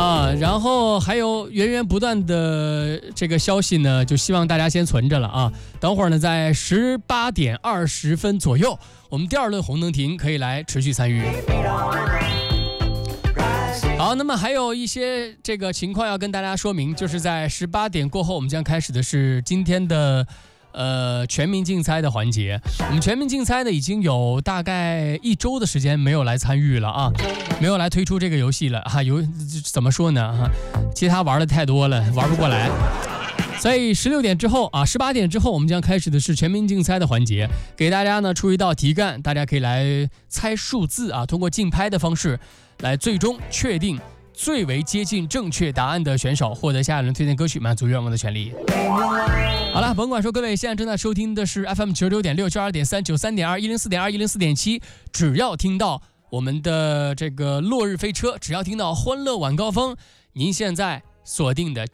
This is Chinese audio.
啊，然后还有源源不断的这个消息呢，就希望大家先存着了啊。等会儿呢，在18点20分左右，我们第2轮红灯停可以来持续参与。好，那么还有一些这个情况要跟大家说明，就是在18点过后，我们将开始的是今天的全民竞猜的环节。我们全民竞猜呢，已经有大概1周的时间没有来参与了啊，没有来推出这个游戏了哈。怎么说呢哈？其他玩的太多了，玩不过来。所以16点之后啊，18点之后，我们将开始的是全民竞猜的环节，给大家呢出一道题干，大家可以来猜数字啊，通过竞拍的方式来最终确定最为接近正确答案的选手获得下一轮推荐歌曲，满足愿望的权利。好了，甭管说各位现在正在收听的是 FM 99.6、92.3、93.2、104.2、104.7，只要听到我们的这个落日飞车，只要听到欢乐晚高峰，您现在锁定的